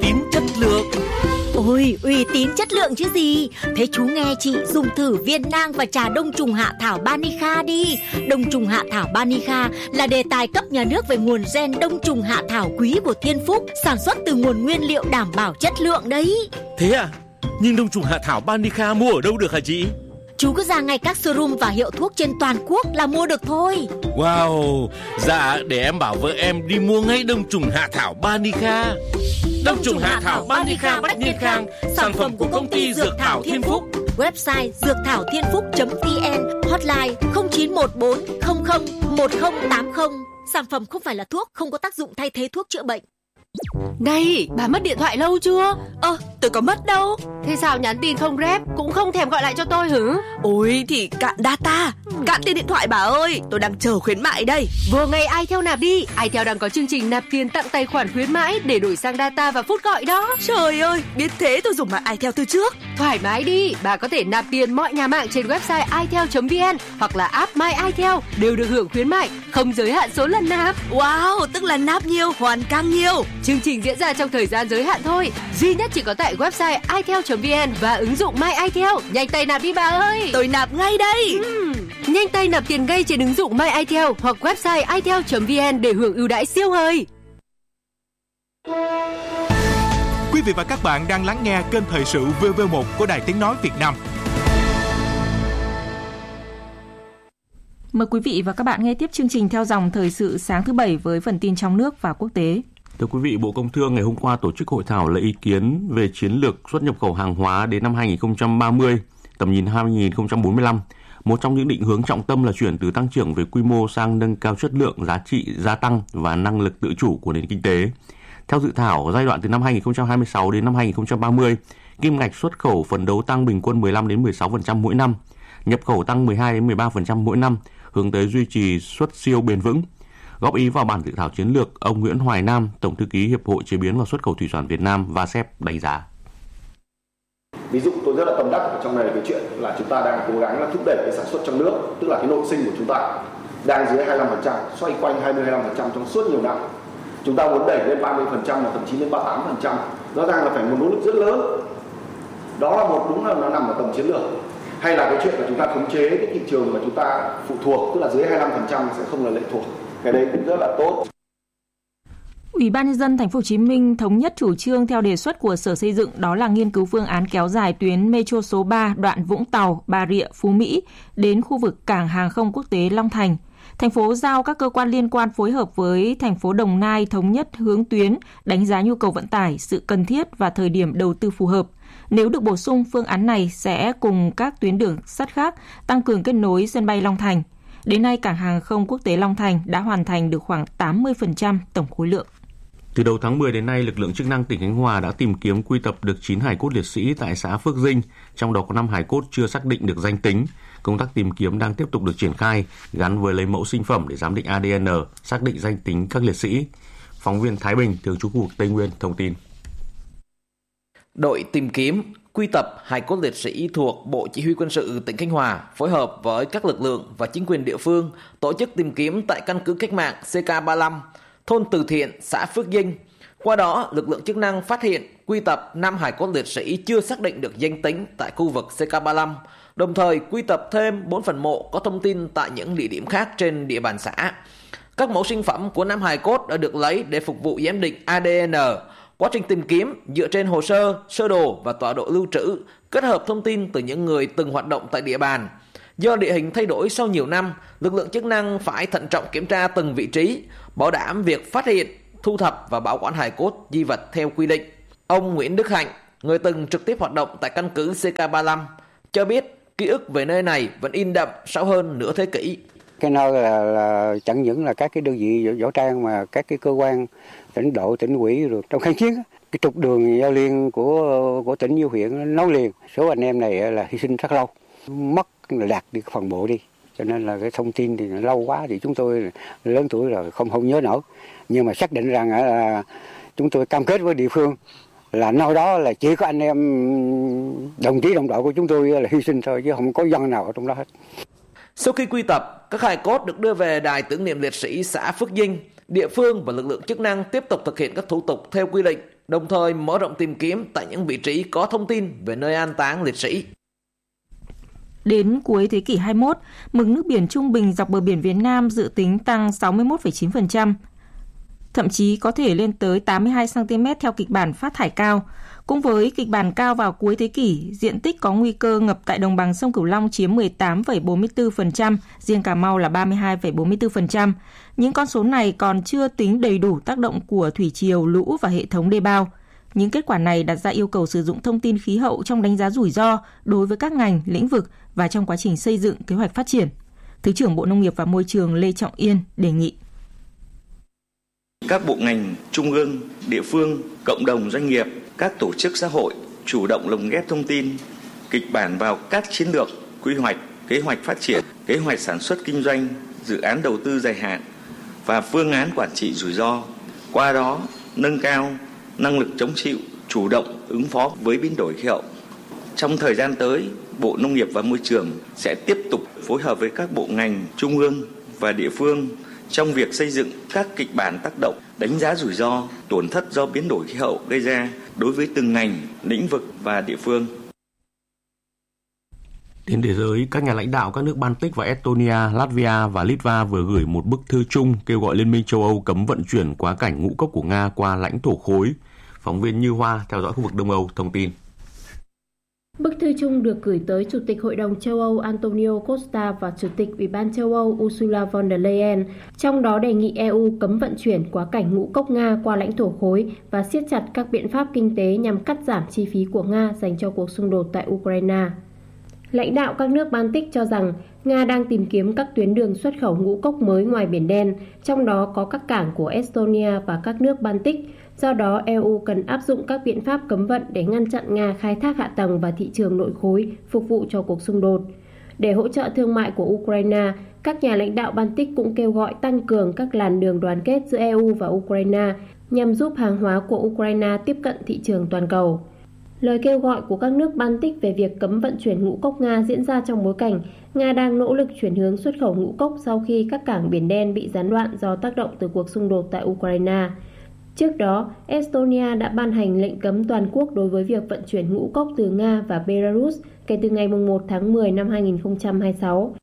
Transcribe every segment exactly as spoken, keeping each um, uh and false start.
tín chất lượng. Ôi, uy tín chất lượng chứ gì. Thế chú nghe chị dùng thử viên nang và trà đông trùng hạ thảo Banica đi. Đông trùng hạ thảo Banica là đề tài cấp nhà nước về nguồn gen đông trùng hạ thảo quý của Thiên Phúc, sản xuất từ nguồn nguyên liệu đảm bảo chất lượng đấy. Thế à? Nhưng đông trùng hạ thảo Banica mua ở đâu được hả chị? Chú cứ ra ngay các showroom và hiệu thuốc trên toàn quốc là mua được thôi. Wow, dạ để em bảo vợ em đi mua ngay đông trùng hạ thảo Banica. Đông trùng hạ thảo Banica Bách Niên Khang, sản phẩm của công ty Dược Thảo Thiên Phúc. Website dược thảo thiên phúc chấm vn, hotline không chín một bốn không không một không tám không. Sản phẩm không phải là thuốc, không có tác dụng thay thế thuốc chữa bệnh. Này, bà mất điện thoại lâu chưa? Ơ, tôi có mất đâu. Thế sao nhắn tin không rep, cũng không thèm gọi lại cho tôi hử? Ôi thì cạn data, cạn tiền điện thoại bà ơi. Tôi đang chờ khuyến mại đây. Vô ngay iTel nạp đi. iTel đang có chương trình nạp tiền tặng tài khoản khuyến mãi để đổi sang data và phút gọi đó. Trời ơi, biết thế tôi dùng mạng iTel từ trước. Thoải mái đi, bà có thể nạp tiền mọi nhà mạng trên website itel chấm vn hoặc là app My iTel đều được hưởng khuyến mại, không giới hạn số lần nạp. Wow, tức là nạp nhiều, hoàn càng nhiều. Chương trình diễn ra trong thời gian giới hạn thôi, duy nhất chỉ có tại website itel chấm vn và ứng dụng My iTel. Nhanh tay nạp đi bà ơi. Tôi nạp ngay đây. uhm, Nhanh tay nạp tiền ngay trên ứng dụng My iTel hoặc website itel chấm vn để hưởng ưu đãi siêu hời. Quý vị và các bạn đang lắng nghe kênh thời sự vê vê một của Đài Tiếng nói Việt Nam. Mời quý vị và các bạn nghe tiếp chương trình theo dòng thời sự sáng thứ Bảy với phần tin trong nước và quốc tế. Thưa quý vị, Bộ Công Thương ngày hôm qua tổ chức hội thảo lấy ý kiến về chiến lược xuất nhập khẩu hàng hóa đến năm hai không ba mươi, tầm nhìn hai không bốn lăm. Một trong những định hướng trọng tâm là chuyển từ tăng trưởng về quy mô sang nâng cao chất lượng, giá trị gia tăng và năng lực tự chủ của nền kinh tế. Theo dự thảo, giai đoạn từ năm hai không hai sáu đến năm hai không ba mươi, kim ngạch xuất khẩu phấn đấu tăng bình quân mười lăm đến mười sáu phần trăm mỗi năm, nhập khẩu tăng mười hai đến mười ba phần trăm mỗi năm, hướng tới duy trì xuất siêu bền vững. Góp ý vào bản dự thảo chiến lược, ông Nguyễn Hoài Nam, Tổng thư ký Hiệp hội Chế biến và Xuất khẩu Thủy sản Việt Nam và vê a sê pê đánh giá. Ví dụ tôi rất là tâm đắc ở trong này cái chuyện là chúng ta đang cố gắng là thúc đẩy cái sản xuất trong nước, tức là cái nội sinh của chúng ta đang dưới hai mươi lăm phần trăm, xoay quanh hai mươi hai mươi lăm phần trăm trong suốt nhiều năm. Chúng ta muốn đẩy lên ba mươi phần trăm và thậm chí lên ba mươi tám phần trăm. Rõ ràng là phải một nỗ lực rất lớn. Đó là một, đúng là nó nằm ở tầm chiến lược. Hay là cái chuyện là chúng ta khống chế cái thị trường mà chúng ta phụ thuộc, tức là dưới hai mươi lăm phần trăm sẽ không là lệ thuộc. Cái đấy cũng rất là tốt. Ủy ban nhân dân thành phố Hồ Chí Minh thống nhất chủ trương theo đề xuất của Sở Xây dựng, đó là nghiên cứu phương án kéo dài tuyến Metro số ba đoạn Vũng Tàu, Bà Rịa, Phú Mỹ đến khu vực cảng hàng không quốc tế Long Thành. Thành phố giao các cơ quan liên quan phối hợp với thành phố Đồng Nai thống nhất hướng tuyến, đánh giá nhu cầu vận tải, sự cần thiết và thời điểm đầu tư phù hợp. Nếu được bổ sung, phương án này sẽ cùng các tuyến đường sắt khác tăng cường kết nối sân bay Long Thành. Đến nay, cảng hàng không quốc tế Long Thành đã hoàn thành được khoảng tám mươi phần trăm tổng khối lượng. Từ đầu tháng mười đến nay, lực lượng chức năng tỉnh Khánh Hòa đã tìm kiếm quy tập được chín hài cốt liệt sĩ tại xã Phước Dinh, trong đó có năm hài cốt chưa xác định được danh tính. Công tác tìm kiếm đang tiếp tục được triển khai, gắn với lấy mẫu sinh phẩm để giám định a đê en, xác định danh tính các liệt sĩ. Phóng viên Thái Bình, thường trú khu vực Tây Nguyên, thông tin. Đội tìm kiếm, quy tập hài cốt liệt sĩ thuộc Bộ Chỉ huy Quân sự tỉnh Khánh Hòa phối hợp với các lực lượng và chính quyền địa phương tổ chức tìm kiếm tại căn cứ cách mạng xê ca ba mươi lăm, thôn Từ Thiện, xã Phước Dinh. Qua đó, lực lượng chức năng phát hiện quy tập năm hài cốt liệt sĩ chưa xác định được danh tính tại khu vực xê ca ba mươi lăm, đồng thời quy tập thêm bốn phần mộ có thông tin tại những địa điểm khác trên địa bàn xã. Các mẫu sinh phẩm của năm hài cốt đã được lấy để phục vụ giám định a đê en. Quá trình tìm kiếm dựa trên hồ sơ, sơ đồ và tọa độ lưu trữ, kết hợp thông tin từ những người từng hoạt động tại địa bàn. Do địa hình thay đổi sau nhiều năm, lực lượng chức năng phải thận trọng kiểm tra từng vị trí, bảo đảm việc phát hiện, thu thập và bảo quản hài cốt di vật theo quy định. Ông Nguyễn Đức Hạnh, người từng trực tiếp hoạt động tại căn cứ xê ca ba mươi lăm, cho biết ký ức về nơi này vẫn in đậm sau hơn nửa thế kỷ. Cái nơi là, là chẳng những là các cái đơn vị võ trang mà các cái cơ quan tỉnh độ, tỉnh ủy rồi trong kháng chiến, cái trục đường giao liên của của tỉnh với huyện nối liền. Số anh em này là hy sinh rất lâu, mất là đạt đi phần bộ đi, cho nên là cái thông tin thì lâu quá thì chúng tôi lớn tuổi rồi không không nhớ nổi, nhưng mà xác định rằng là chúng tôi cam kết với địa phương là nơi đó là chỉ có anh em đồng chí đồng đội của chúng tôi là hy sinh thôi, chứ không có dân nào ở trong đó hết. Sau khi quy tập, các hài cốt được đưa về đài tưởng niệm liệt sĩ xã Phước Dinh. Địa phương và lực lượng chức năng tiếp tục thực hiện các thủ tục theo quy định đồng thời mở rộng tìm kiếm tại những vị trí có thông tin về nơi an táng liệt sĩ. Đến cuối thế kỷ hai mươi mốt, mực nước biển trung bình dọc bờ biển Việt Nam dự tính tăng sáu mươi mốt phẩy chín phần trăm, thậm chí có thể lên tới tám mươi hai xăng-ti-mét theo kịch bản phát thải cao. Cũng với kịch bản cao vào cuối thế kỷ, diện tích có nguy cơ ngập tại đồng bằng sông Cửu Long chiếm mười tám phẩy bốn mươi tư phần trăm, riêng Cà Mau là ba mươi hai phẩy bốn mươi tư phần trăm. Những con số này còn chưa tính đầy đủ tác động của thủy triều, lũ và hệ thống đê bao. Những kết quả này đặt ra yêu cầu sử dụng thông tin khí hậu trong đánh giá rủi ro đối với các ngành, lĩnh vực và trong quá trình xây dựng kế hoạch phát triển. Thứ trưởng Bộ Nông nghiệp và Môi trường Lê Trọng Yên đề nghị các bộ ngành, trung ương, địa phương, cộng đồng doanh nghiệp, các tổ chức xã hội chủ động lồng ghép thông tin, kịch bản vào các chiến lược, quy hoạch, kế hoạch phát triển, kế hoạch sản xuất kinh doanh, dự án đầu tư dài hạn và phương án quản trị rủi ro. Qua đó, nâng cao năng lực chống chịu, chủ động ứng phó với biến đổi khí hậu. Trong thời gian tới, Bộ Nông nghiệp và Môi trường sẽ tiếp tục phối hợp với các bộ ngành, trung ương và địa phương trong việc xây dựng các kịch bản tác động, đánh giá rủi ro, tổn thất do biến đổi khí hậu gây ra đối với từng ngành, lĩnh vực và địa phương. Đến thế giới, các nhà lãnh đạo các nước Baltic và Estonia, Latvia và Litva vừa gửi một bức thư chung kêu gọi Liên minh châu Âu cấm vận chuyển quá cảnh ngũ cốc của Nga qua lãnh thổ khối. Phóng viên Như Hoa theo dõi khu vực Đông Âu thông tin. Bức thư chung được gửi tới Chủ tịch Hội đồng châu Âu Antonio Costa và Chủ tịch Ủy ban châu Âu Ursula von der Leyen, trong đó đề nghị e u cấm vận chuyển quá cảnh ngũ cốc Nga qua lãnh thổ khối và siết chặt các biện pháp kinh tế nhằm cắt giảm chi phí của Nga dành cho cuộc xung đột tại Ukraine. Lãnh đạo các nước Baltic cho rằng Nga đang tìm kiếm các tuyến đường xuất khẩu ngũ cốc mới ngoài Biển Đen, trong đó có các cảng của Estonia và các nước Baltic. Do đó, e u cần áp dụng các biện pháp cấm vận để ngăn chặn Nga khai thác hạ tầng và thị trường nội khối phục vụ cho cuộc xung đột. Để hỗ trợ thương mại của Ukraine, các nhà lãnh đạo Baltic cũng kêu gọi tăng cường các làn đường đoàn kết giữa e u và Ukraine nhằm giúp hàng hóa của Ukraine tiếp cận thị trường toàn cầu. Lời kêu gọi của các nước Baltic về việc cấm vận chuyển ngũ cốc Nga diễn ra trong bối cảnh Nga đang nỗ lực chuyển hướng xuất khẩu ngũ cốc sau khi các cảng Biển Đen bị gián đoạn do tác động từ cuộc xung đột tại Ukraine. Trước đó, Estonia đã ban hành lệnh cấm toàn quốc đối với việc vận chuyển ngũ cốc từ Nga và Belarus kể từ ngày một tháng mười năm hai nghìn không trăm hai mươi sáu.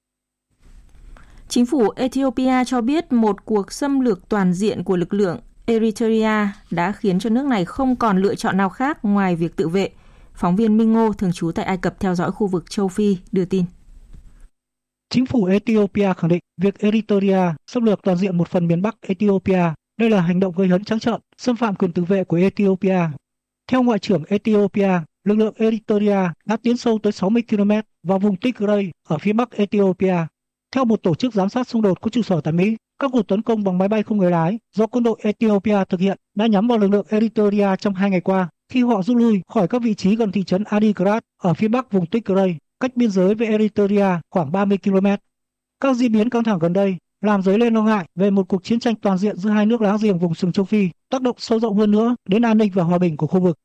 Chính phủ Ethiopia cho biết một cuộc xâm lược toàn diện của lực lượng Eritrea đã khiến cho nước này không còn lựa chọn nào khác ngoài việc tự vệ. Phóng viên Minh Ngô thường trú tại Ai Cập theo dõi khu vực châu Phi đưa tin. Chính phủ Ethiopia khẳng định việc Eritrea xâm lược toàn diện một phần miền Bắc Ethiopia. Đây là hành động gây hấn trắng trợn, xâm phạm quyền tự vệ của Ethiopia. Theo Ngoại trưởng Ethiopia, lực lượng Eritrea đã tiến sâu tới sáu mươi ki lô mét vào vùng Tigray ở phía bắc Ethiopia. Theo một tổ chức giám sát xung đột có trụ sở tại Mỹ, các cuộc tấn công bằng máy bay không người lái do quân đội Ethiopia thực hiện đã nhắm vào lực lượng Eritrea trong hai ngày qua khi họ rút lui khỏi các vị trí gần thị trấn Adigrat ở phía bắc vùng Tigray, cách biên giới với Eritrea khoảng ba mươi ki lô mét. Các diễn biến căng thẳng gần đây làm dấy lên lo ngại về một cuộc chiến tranh toàn diện giữa hai nước láng giềng vùng sừng châu Phi, tác động sâu rộng hơn nữa đến an ninh và hòa bình của khu vực.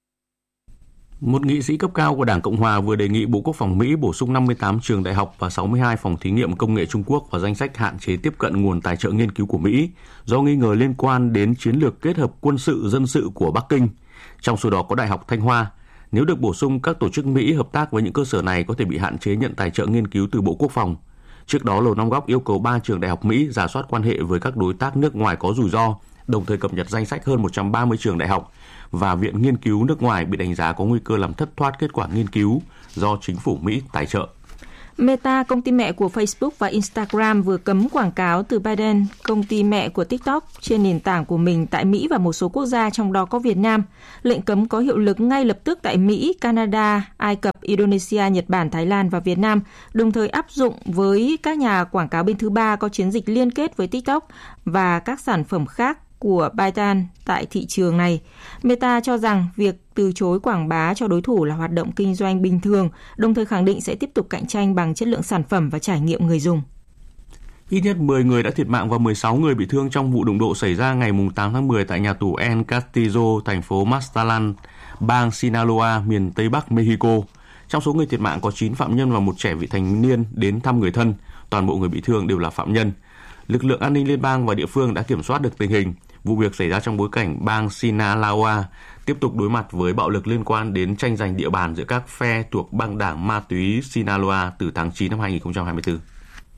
Một nghị sĩ cấp cao của Đảng Cộng hòa vừa đề nghị Bộ Quốc phòng Mỹ bổ sung năm mươi tám trường đại học và sáu mươi hai phòng thí nghiệm công nghệ Trung Quốc vào danh sách hạn chế tiếp cận nguồn tài trợ nghiên cứu của Mỹ do nghi ngờ liên quan đến chiến lược kết hợp quân sự dân sự của Bắc Kinh. Trong số đó có Đại học Thanh Hoa. Nếu được bổ sung, các tổ chức Mỹ hợp tác với những cơ sở này có thể bị hạn chế nhận tài trợ nghiên cứu từ Bộ Quốc phòng. Trước đó, Lầu Năm Góc yêu cầu ba trường đại học Mỹ rà soát quan hệ với các đối tác nước ngoài có rủi ro, đồng thời cập nhật danh sách hơn một trăm ba mươi trường đại học và viện nghiên cứu nước ngoài bị đánh giá có nguy cơ làm thất thoát kết quả nghiên cứu do chính phủ Mỹ tài trợ. Meta, công ty mẹ của Facebook và Instagram vừa cấm quảng cáo từ Biden, công ty mẹ của TikTok, trên nền tảng của mình tại Mỹ và một số quốc gia trong đó có Việt Nam. Lệnh cấm có hiệu lực ngay lập tức tại Mỹ, Canada, Ai Cập, Indonesia, Nhật Bản, Thái Lan và Việt Nam, đồng thời áp dụng với các nhà quảng cáo bên thứ ba có chiến dịch liên kết với TikTok và các sản phẩm khác của Biden tại thị trường này. Meta cho rằng việc từ chối quảng bá cho đối thủ là hoạt động kinh doanh bình thường, đồng thời khẳng định sẽ tiếp tục cạnh tranh bằng chất lượng sản phẩm và trải nghiệm người dùng. Ít nhất mười người đã thiệt mạng và mười sáu người bị thương trong vụ đụng độ xảy ra ngày tám tháng mười tại nhà tù El Castillo, thành phố Mazatlan, bang Sinaloa, miền Tây Bắc Mexico. Trong số người thiệt mạng có chín phạm nhân và một trẻ vị thành niên đến thăm người thân. Toàn bộ người bị thương đều là phạm nhân. Lực lượng an ninh liên bang và địa phương đã kiểm soát được tình hình. Vụ việc xảy ra trong bối cảnh bang Sinaloa tiếp tục đối mặt với bạo lực liên quan đến tranh giành địa bàn giữa các phe thuộc băng đảng ma túy Sinaloa từ tháng chín năm hai nghìn không trăm hai mươi tư.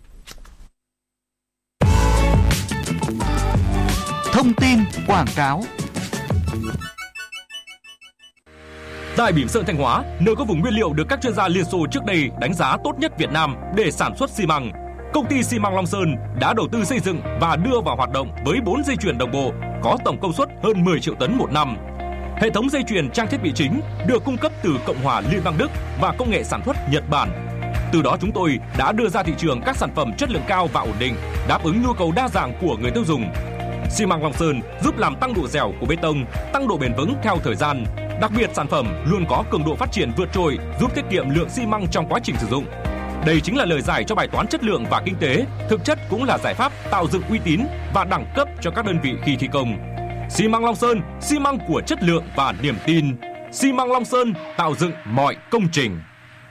Thông tin quảng cáo. Tại Bỉm Sơn Thanh Hóa, nơi có vùng nguyên liệu được các chuyên gia Liên Xô trước đây đánh giá tốt nhất Việt Nam để sản xuất xi măng, công ty xi măng Long Sơn đã đầu tư xây dựng và đưa vào hoạt động với bốn dây chuyền đồng bộ có tổng công suất hơn mười triệu tấn một năm. Hệ thống dây chuyền trang thiết bị chính được cung cấp từ Cộng hòa Liên bang Đức và công nghệ sản xuất Nhật Bản. Từ đó chúng tôi đã đưa ra thị trường các sản phẩm chất lượng cao và ổn định, đáp ứng nhu cầu đa dạng của người tiêu dùng. Xi măng Long Sơn giúp làm tăng độ dẻo của bê tông, tăng độ bền vững theo thời gian. Đặc biệt sản phẩm luôn có cường độ phát triển vượt trội, giúp tiết kiệm lượng xi măng trong quá trình sử dụng. Đây chính là lời giải cho bài toán chất lượng và kinh tế, thực chất cũng là giải pháp tạo dựng uy tín và đẳng cấp cho các đơn vị khi thi công. Xi măng Long Sơn, xi măng của chất lượng và niềm tin. Xi măng Long Sơn tạo dựng mọi công trình.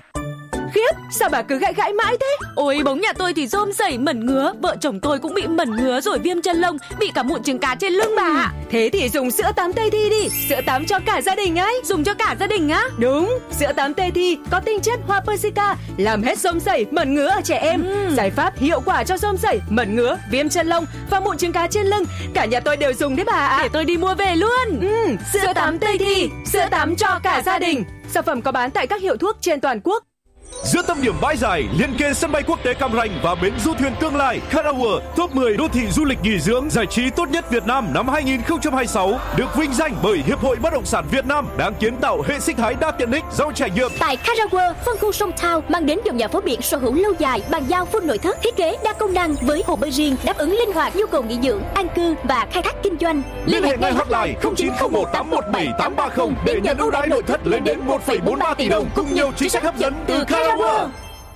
Khiếp, sao bà cứ gãi gãi mãi thế? Ôi, bóng nhà tôi thì rôm rẩy mẩn ngứa, vợ chồng tôi cũng bị mẩn ngứa rồi viêm chân lông, bị cả mụn trứng cá trên lưng bà ạ. Thế thì dùng sữa tắm Tây Thi đi, sữa tắm cho cả gia đình ấy. Dùng cho cả gia đình á? Đúng, sữa tắm Tây Thi có tinh chất hoa persica, làm hết rôm rẩy, mẩn ngứa ở trẻ em. Ừ. Giải pháp hiệu quả cho rôm rẩy, mẩn ngứa, viêm chân lông và mụn trứng cá trên lưng. Cả nhà tôi đều dùng đấy bà ạ. Để tôi đi mua về luôn. Ừ, sữa, sữa tắm Tây Thi, sữa tắm cho cả gia đình. Sản phẩm có bán tại các hiệu thuốc trên toàn quốc. Giữa tâm điểm bãi giải liên kề sân bay quốc tế Cam Ranh và bến du thuyền tương lai Carawa, top mười đô thị du lịch nghỉ dưỡng giải trí tốt nhất Việt Nam năm hai nghìn không trăm hai mươi sáu được vinh danh bởi Hiệp hội Bất động sản Việt Nam, đang kiến tạo hệ sinh thái đa tiện ích giàu trải nghiệm. Tại Carawa, phân khu Sông Thao mang đến dòng nhà phố biển sở hữu lâu dài, bàn giao full nội thất, thiết kế đa công năng với hồ bơi riêng đáp ứng linh hoạt nhu cầu nghỉ dưỡng, an cư và khai thác kinh doanh. Liên hệ ngay hotline không chín không một tám một bảy tám ba không để nhận ưu đãi nội thất lên đến một phẩy bốn ba tỷ đồng cùng nhiều chính sách hấp dẫn từ Carawa.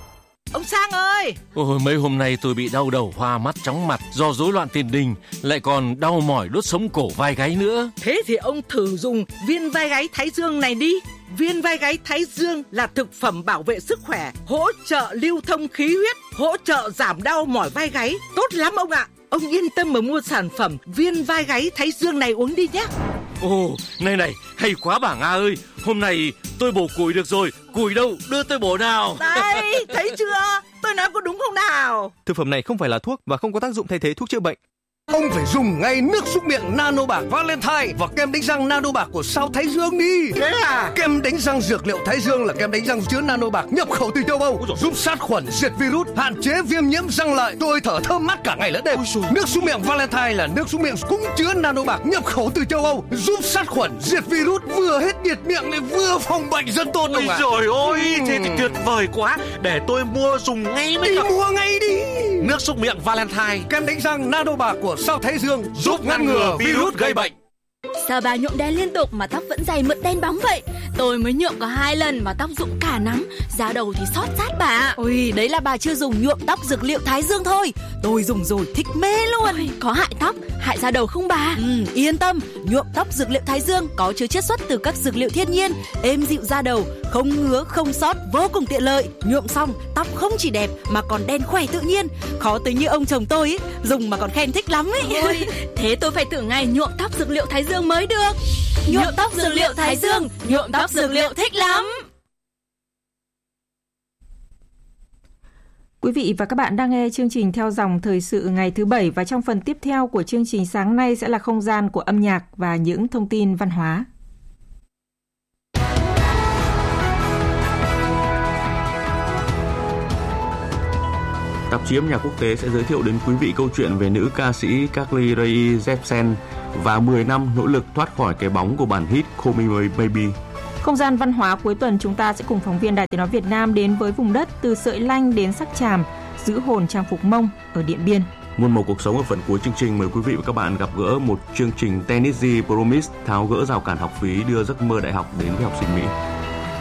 Ông Sang ơi! Ôi, mấy hôm nay tôi bị đau đầu, hoa mắt, chóng mặt do rối loạn tiền đình, lại còn đau mỏi đốt sống cổ vai gáy nữa. Thế thì ông thử dùng viên vai gáy Thái Dương này đi. Viên vai gáy Thái Dương là thực phẩm bảo vệ sức khỏe, hỗ trợ lưu thông khí huyết, hỗ trợ giảm đau mỏi vai gáy. Tốt lắm ông ạ! Ông yên tâm mà mua sản phẩm viên vai gáy Thái Dương này uống đi nhé. Ồ, này này, hay quá bà Nga ơi. Hôm nay tôi bổ củi được rồi. Củi đâu, đưa tôi bổ nào. Đây, thấy chưa? Tôi nói có đúng không nào? Thực phẩm này không phải là thuốc và không có tác dụng thay thế thuốc chữa bệnh. Ông phải dùng ngay nước súc miệng Nano Bạc Valentine và kem đánh răng Nano Bạc của sao Thái Dương đi. Thế à? Kem đánh răng dược liệu Thái Dương là kem đánh răng chứa Nano Bạc nhập khẩu từ châu Âu, giúp sát khuẩn, diệt virus, hạn chế viêm nhiễm răng lợi. Tôi thở thơm mát cả ngày lẫn đêm. Nước súc miệng Valentine là nước súc miệng cũng chứa Nano Bạc nhập khẩu từ châu Âu, giúp sát khuẩn, diệt virus, vừa hết nhiệt miệng lại vừa phòng bệnh rất tốt. Ôi trời ơi, thế thì tuyệt vời quá. Để tôi mua dùng ngay mới được. Đi mua ngay đi. Nước súc miệng Valentine, kem đánh răng Nano Bạc của sao Thái Dương, giúp ngăn ngừa virus gây bệnh. Sao bà nhuộm đen liên tục mà tóc vẫn dày mượt đen bóng vậy? Tôi mới nhuộm có hai lần mà tóc rụng cả nắng, da đầu thì xót sát bà. Ôi, đấy là bà chưa dùng nhuộm tóc dược liệu Thái Dương thôi. Tôi dùng rồi thích mê luôn. Ôi, có hại tóc, hại da đầu không bà? Ừ, yên tâm, nhuộm tóc dược liệu Thái Dương có chứa chiết xuất từ các dược liệu thiên nhiên, êm dịu da đầu, không ngứa, không xót, vô cùng tiện lợi. Nhuộm xong, tóc không chỉ đẹp mà còn đen khỏe tự nhiên. Khó tính như ông chồng tôi ấy, dùng mà còn khen thích lắm ấy. Ôi, thế tôi phải thử ngay nhuộm tóc dược liệu Thái Dương mới được. Nhuộm tóc dược liệu Thái Dương, nhuộm tóc dược liệu thích lắm. Quý vị và các bạn đang nghe chương trình Theo dòng thời sự ngày thứ bảy, và trong phần tiếp theo của chương trình sáng nay sẽ là không gian của âm nhạc và những thông tin văn hóa. Tạp chí âm nhạc quốc tế sẽ giới thiệu đến quý vị câu chuyện về nữ ca sĩ Carly Rae Jepsen và mười năm nỗ lực thoát khỏi cái bóng của bản hit Call Me Baby. Không gian văn hóa cuối tuần, chúng ta sẽ cùng phóng viên Đài Tiếng nói Việt Nam đến với vùng đất từ sợi lanh đến sắc tràm, giữ hồn trang phục Mông ở Điện Biên. Muôn màu cuộc sống ở phần cuối chương trình, mời quý vị và các bạn gặp gỡ một chương trình Tennessee Promise tháo gỡ rào cản học phí, đưa giấc mơ đại học đến với học sinh Mỹ.